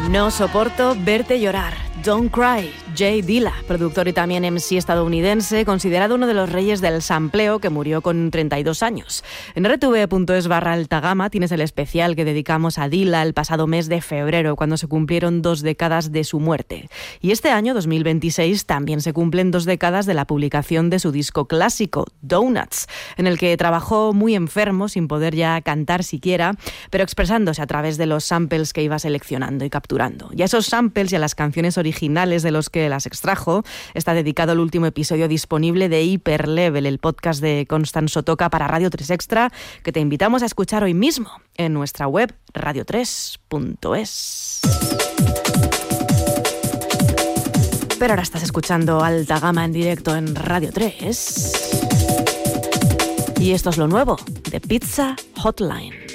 No soporto verte llorar. Don't Cry, Jay Dilla, productor y también MC estadounidense, considerado uno de los reyes del sampleo, que murió con 32 años. En rtv.es/altagama tienes el especial que dedicamos a Dilla el pasado mes de febrero, cuando se cumplieron 2 décadas de su muerte. Y este año, 2026, también se cumplen 2 décadas de la publicación de su disco clásico, Donuts, en el que trabajó muy enfermo, sin poder ya cantar siquiera, pero expresándose a través de los samples que iba seleccionando y capturando. Y a esos samples y a las canciones originales de los que las extrajo está dedicado el último episodio disponible de Hyperlevel, el podcast de Constanzo Toca para Radio 3 Extra, que te invitamos a escuchar hoy mismo en nuestra web radio3.es. Pero ahora estás escuchando Alta Gama en directo en Radio 3. Y esto es lo nuevo de Pizza Hotline.